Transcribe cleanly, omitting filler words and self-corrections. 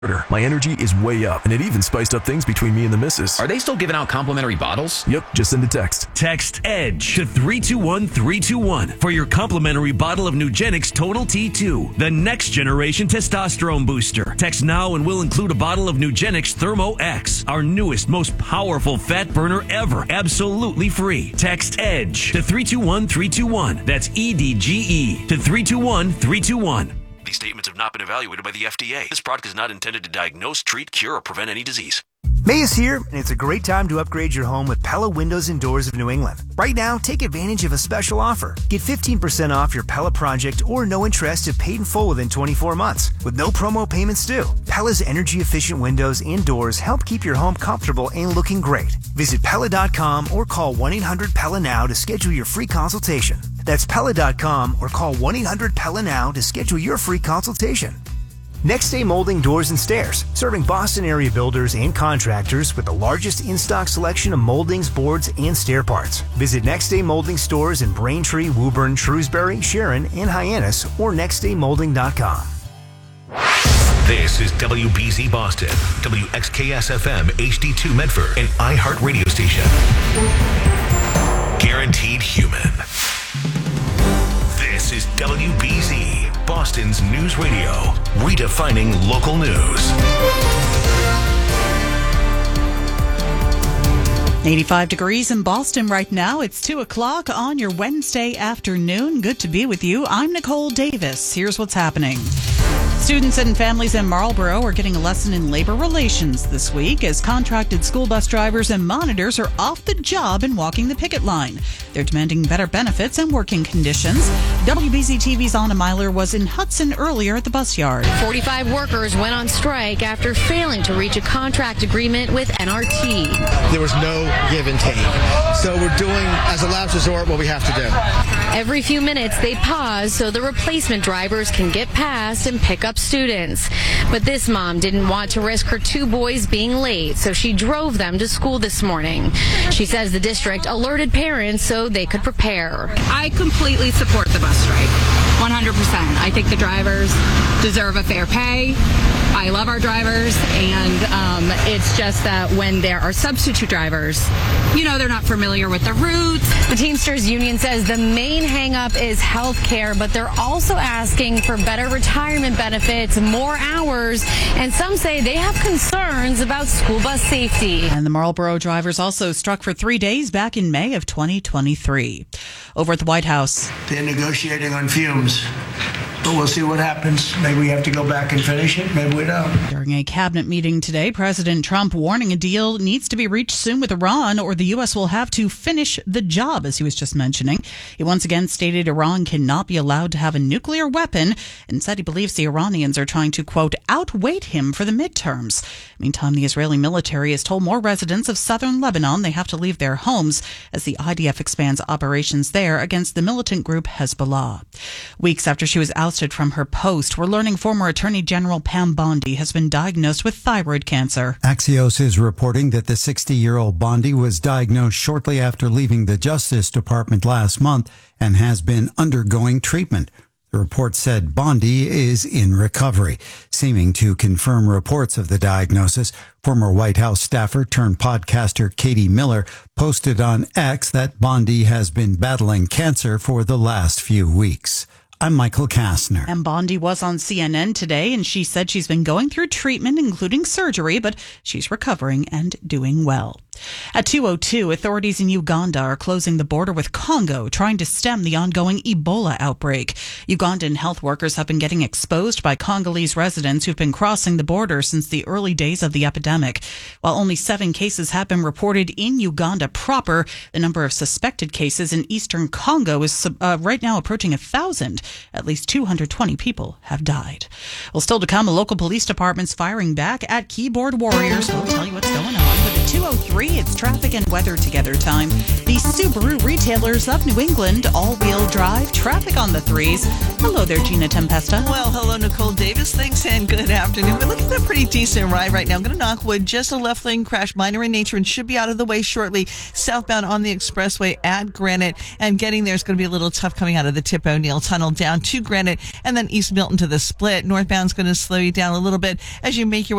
My energy is way up, and it even spiced up things between me and the missus. Are they still giving out complimentary bottles? Yep, just send a text. Text EDGE to 321-321 for your complimentary bottle of Nugenix Total T2, the next generation testosterone booster. Text now and we'll include a bottle of Nugenix Thermo X, our newest, most powerful fat burner ever, absolutely free. Text EDGE to 321-321. That's EDGE to 321-321. These statements have not been evaluated by the FDA. This product is not intended to diagnose, treat, cure, or prevent any disease. May is here, and it's a great time to upgrade your home with Pella Windows and Doors of New England. Right now, take advantage of a special offer. Get 15% off your Pella project or no interest if paid in full within 24 months, with no promo payments due. Pella's energy-efficient windows and doors help keep your home comfortable and looking great. Visit Pella.com or call 1-800-PELLA now to schedule your free consultation. That's Pella.com or call 1-800-PELLA now to schedule your free consultation. Next Day Molding Doors and Stairs, serving Boston area builders and contractors with the largest in-stock selection of moldings, boards, and stair parts. Visit Next Day Molding stores in Braintree, Woburn, Shrewsbury, Sharon, and Hyannis, or nextdaymolding.com. This is WBZ Boston, WXKS-FM HD2 Medford, an iHeart radio station. Guaranteed human. This is WBZ, Boston's news radio, redefining local news. 85 degrees in Boston right now. It's 2 o'clock on your Wednesday afternoon. Good to be with you. I'm Nicole Davis. Here's what's happening. Students and families in Marlborough are getting a lesson in labor relations this week as contracted school bus drivers and monitors are off the job and walking the picket line. They're demanding better benefits and working conditions. WBZ TV's Anna Myler was in Hudson earlier at the bus yard. 45 workers went on strike after failing to reach a contract agreement with NRT. There was no give and take. So we're doing, as a last resort, what we have to do. Every few minutes, they pause so the replacement drivers can get past and pick up students. But this mom didn't want to risk her 2 boys being late, so she drove them to school this morning. She says the district alerted parents so they could prepare. I completely support the bus strike, 100%. I think the drivers deserve a fair pay. I love our drivers, and it's just that when there are substitute drivers, you know, they're not familiar with the routes. The Teamsters Union says the main hang-up is health care, but they're also asking for better retirement benefits, more hours, and some say they have concerns about school bus safety. And the Marlborough drivers also struck for 3 days back in May of 2023. Over at the White House. They're negotiating on fumes. But we'll see what happens. Maybe we have to go back and finish it. Maybe we don't. During a cabinet meeting today, President Trump warning a deal needs to be reached soon with Iran or the U.S. will have to finish the job, as he was just mentioning. He once again stated Iran cannot be allowed to have a nuclear weapon and said he believes the Iranians are trying to, quote, outweight him for the midterms. Meantime, the Israeli military has told more residents of southern Lebanon they have to leave their homes as the IDF expands operations there against the militant group Hezbollah. Weeks after she was ousted from her post, we're learning former Attorney General Pam Bondi has been diagnosed with thyroid cancer. Axios is reporting that the 60-year-old Bondi was diagnosed shortly after leaving the Justice Department last month and has been undergoing treatment. The report said Bondi is in recovery. Seeming to confirm reports of the diagnosis, former White House staffer turned podcaster Katie Miller posted on X that Bondi has been battling cancer for the last few weeks. I'm Michael Kastner. And Bondi was on CNN today, and she said she's been going through treatment, including surgery, but she's recovering and doing well. At 2:02, authorities in Uganda are closing the border with Congo, trying to stem the ongoing Ebola outbreak. Ugandan health workers have been getting exposed by Congolese residents who've been crossing the border since the early days of the epidemic. While only 7 cases have been reported in Uganda proper, the number of suspected cases in eastern Congo is right now approaching 1,000. At least 220 people have died. Well, still to come, local police departments firing back at keyboard warriors. We'll tell you what's going on with the 2:03, it's traffic and weather together time. The Subaru retailers of New England, all-wheel drive, traffic on the 3s. Hello there, Gina Tempesta. Well, hello, Nicole Davis. Thanks, and good afternoon. We're looking at a pretty decent ride right now. I'm going to knock wood. Just a left lane crash, minor in nature, and should be out of the way shortly. Southbound on the expressway at Granite, and getting there is going to be a little tough coming out of the Tip O'Neill Tunnel down to Granite, and then East Milton to the Split. Northbound is going to slow you down a little bit as you make your way